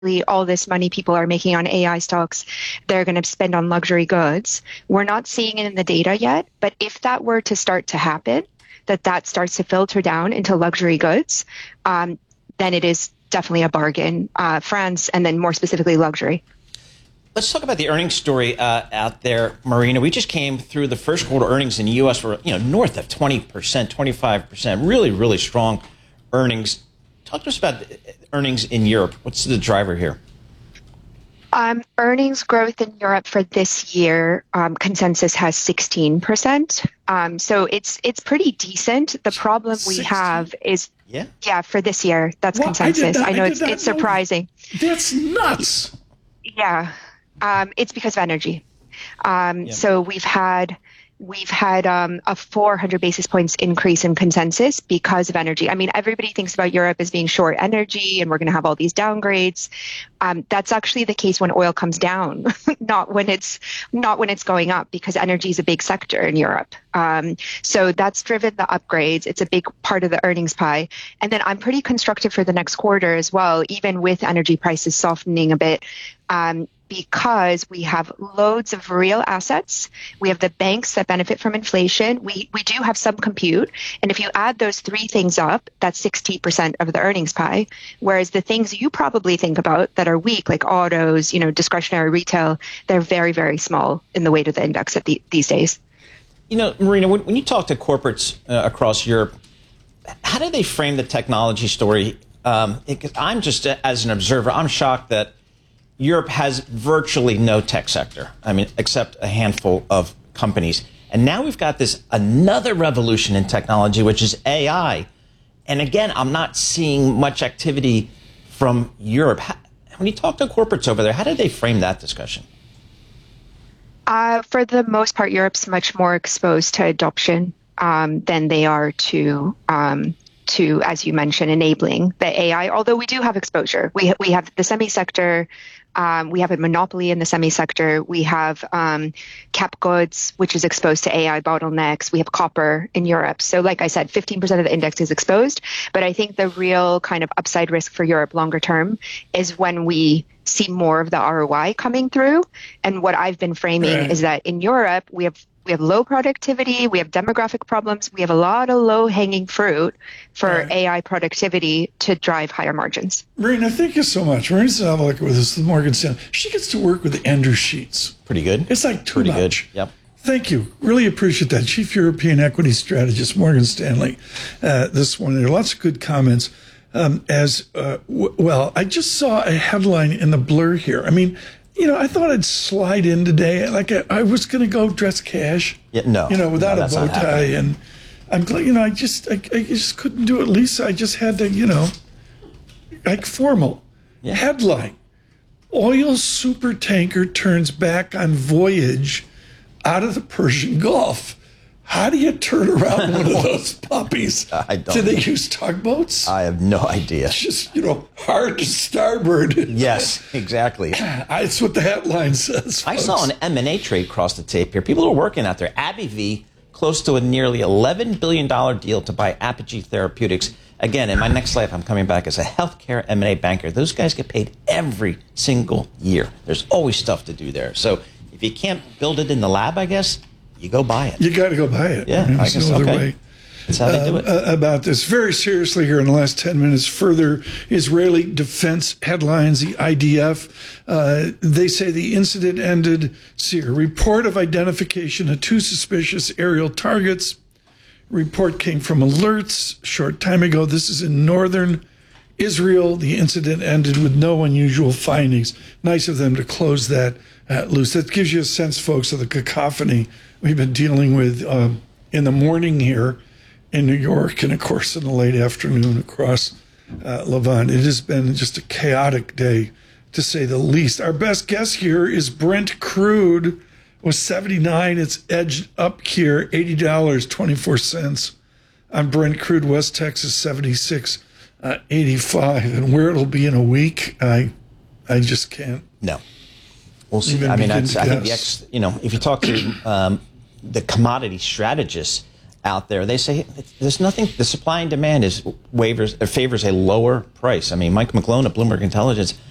all this money people are making on AI stocks, they're going to spend on luxury goods. We're not seeing it in the data yet, but if that were to start to happen, that starts to filter down into luxury goods, then it is definitely a bargain, France, and then more specifically luxury. Let's talk about the earnings story out there, Marina. We just came through the first quarter earnings in the U.S. were north of 20%, 25%, really, really strong earnings. Talk to us about earnings in Europe. What's the driver here? Earnings growth in Europe for this year, consensus has 16%. So it's pretty decent. The problem we have is, for this year, that's consensus. I know it's surprising. That's nuts. Yeah. It's because of energy. So we've had a 400 basis points increase in consensus because of energy. I mean, everybody thinks about Europe as being short energy and we're going to have all these downgrades. That's actually the case when oil comes down, not when it's going up, because energy is a big sector in Europe. So that's driven the upgrades. It's a big part of the earnings pie. And then I'm pretty constructive for the next quarter as well, even with energy prices softening a bit. Because we have loads of real assets. We have the banks that benefit from inflation. We do have some compute. And if you add those three things up, that's 60% of the earnings pie. Whereas the things you probably think about that are weak, like autos, discretionary retail, they're very, very small in the weight of the index these days. Marina, when you talk to corporates across Europe, how do they frame the technology story? I'm just, as an observer, I'm shocked that Europe has virtually no tech sector, except a handful of companies. And now we've got another revolution in technology, which is AI. And again, I'm not seeing much activity from Europe. When you talk to corporates over there, how do they frame that discussion? For the most part, Europe's much more exposed to adoption than they are to, as you mentioned, enabling the AI, although we do have exposure. We have the semi sector. We have a monopoly in the semi sector. We have cap goods, which is exposed to AI bottlenecks. We have copper in Europe. So like I said, 15% of the index is exposed. But I think the real kind of upside risk for Europe longer term is when we see more of the ROI coming through. And what I've been framing is that in Europe, we have low productivity, we have demographic problems, we have a lot of low-hanging fruit for AI productivity to drive higher margins. Marina, thank you so much. Marina Zavalik with us with Morgan Stanley. She gets to work with the Ender sheets. Pretty good. It's like too much. Good. Yep. Thank you. Really appreciate that. Chief European Equity Strategist, Morgan Stanley, this morning. There are lots of good comments. Well, I just saw a headline in the Blur here. I thought I'd slide in today. Like I was going to go dress cash. Without a bow tie. And I'm glad, I just couldn't do it. Lisa, I just had to, formal. Yeah. Headline. Oil supertanker turns back on voyage out of the Persian Gulf. How do you turn around one of those puppies? I don't Do they know. use tugboats? I have no idea. It's just, hard to starboard. Yes, exactly. It's what the headline says, folks. I saw an M&A trade cross the tape here. People are working out there. AbbVie, close to a nearly $11 billion deal to buy Apogee Therapeutics. Again, in my next life, I'm coming back as a healthcare M&A banker. Those guys get paid every single year. There's always stuff to do there. So if you can't build it in the lab, I guess, you go buy it. You got to go buy it. Yeah, I guess. No other way. That's how they do it. About this. Very seriously here in the last 10 minutes, further Israeli defense headlines, the IDF. They say the incident ended. See a report of identification of two suspicious aerial targets. Report came from alerts short time ago. This is in northern Israel. The incident ended with no unusual findings. Nice of them to close that loose. That gives you a sense, folks, of the cacophony we've been dealing with in the morning here in New York and, of course, in the late afternoon across Levant. It has been just a chaotic day, to say the least. Our best guess here is Brent crude was 79. It's edged up here, $80.24 on Brent crude. West Texas 76.85. And where it'll be in a week, I just can't. No. We'll see. I think if you talk to the commodity strategists out there, they say there's nothing. The supply and demand favors a lower price. Mike McClone at Bloomberg Intelligence